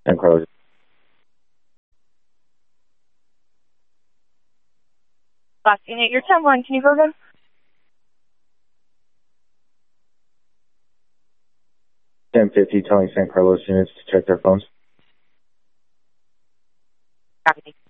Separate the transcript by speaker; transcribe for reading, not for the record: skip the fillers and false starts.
Speaker 1: San Carlos.
Speaker 2: Last unit, your 10-1, can you go again?
Speaker 1: $10.50 telling San Carlos units to check their phones.
Speaker 2: Copy.